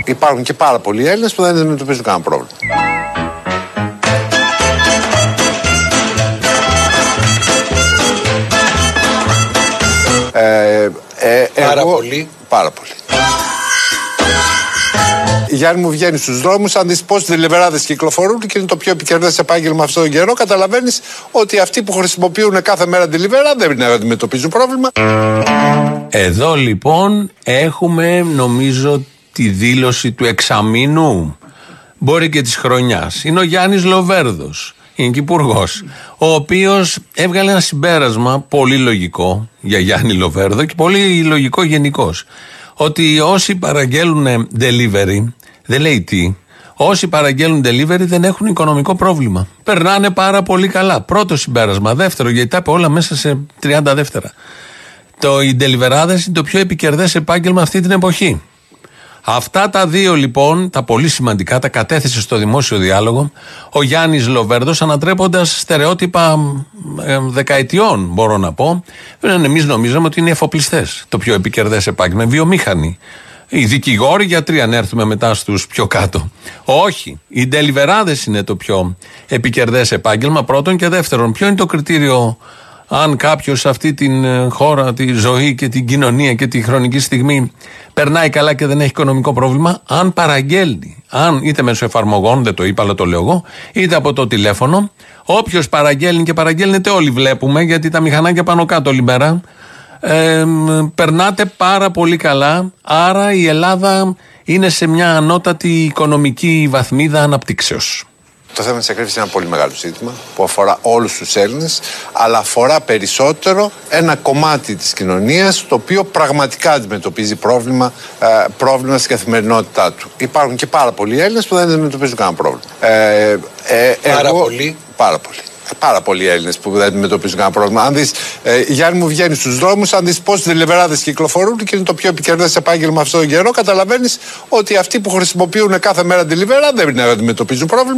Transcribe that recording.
Υπάρχουν και πάρα πολλοί Έλληνες που δεν αντιμετωπίζουν κανένα πρόβλημα. Πάρα πολύ. Γιάννη μου, βγαίνει στους δρόμους, αν δεις πόσοι δελιβεράδες κυκλοφορούν και είναι το πιο επικερδές επάγγελμα αυτόν τον καιρό, καταλαβαίνεις ότι αυτοί που χρησιμοποιούν κάθε μέρα delivery δεν αντιμετωπίζουν πρόβλημα. Εδώ λοιπόν έχουμε, νομίζω, τη δήλωση του εξαμήνου, μπορεί και της χρονιάς. Είναι ο Γιάννης Λοβέρδος, είναι και υπουργός, ο οποίος έβγαλε ένα συμπέρασμα πολύ λογικό για Γιάννη Λοβέρδο και πολύ λογικό γενικώς. Ότι όσοι παραγγέλνουν delivery, δεν λέει τι, όσοι παραγγέλνουν delivery δεν έχουν οικονομικό πρόβλημα. Περνάνε πάρα πολύ καλά. Πρώτο συμπέρασμα. Δεύτερο, γιατί τα είπε όλα μέσα σε 30 δεύτερα. Οι deliverάδες είναι το πιο επικερδές επάγγελμα αυτή την εποχή. Αυτά τα δύο λοιπόν, τα πολύ σημαντικά, τα κατέθεσε στο δημόσιο διάλογο ο Γιάννης Λοβέρδος, ανατρέποντας στερεότυπα δεκαετιών, μπορώ να πω. Εμείς νομίζαμε ότι είναι οι εφοπλιστές το πιο επικερδές επάγγελμα, βιομήχανοι. Οι δικηγόροι, γιατροί, αν έρθουμε μετά στους πιο κάτω. Όχι, οι ντελιβεράδες είναι το πιο επικερδές επάγγελμα, πρώτον, και δεύτερον. Ποιο είναι το κριτήριο αν κάποιος σε αυτή την χώρα, τη ζωή και την κοινωνία και τη χρονική στιγμή περνάει καλά και δεν έχει οικονομικό πρόβλημα? Αν παραγγέλνει, αν είτε μέσω εφαρμογών, δεν το είπα αλλά το λέω εγώ, είτε από το τηλέφωνο. Όποιος παραγγέλνει, και παραγγέλνεται όλοι βλέπουμε, γιατί τα μηχανάκια πάνω κάτω όλη μέρα, περνάτε πάρα πολύ καλά. Άρα η Ελλάδα είναι σε μια ανώτατη οικονομική βαθμίδα αναπτύξεως. Το θέμα της ακρίβειας είναι ένα πολύ μεγάλο ζήτημα που αφορά όλους τους Έλληνες, αλλά αφορά περισσότερο ένα κομμάτι της κοινωνίας το οποίο πραγματικά αντιμετωπίζει πρόβλημα στην καθημερινότητά του. Υπάρχουν και πάρα πολλοί Έλληνες που δεν αντιμετωπίζουν κανένα πρόβλημα. Πάρα πολλοί Έλληνες που δεν αντιμετωπίζουν κανένα πρόβλημα. Αν δεις, Γιάννη μου, βγαίνει στους δρόμους, αν δεις πόσοι δελιβεράδες κυκλοφορούν και είναι το πιο επικερδές επάγγελμα αυτόν τον καιρό, καταλαβαίνεις ότι αυτοί που χρησιμοποιούν κάθε μέρα delivery δεν αντιμετωπίζουν πρόβλημα.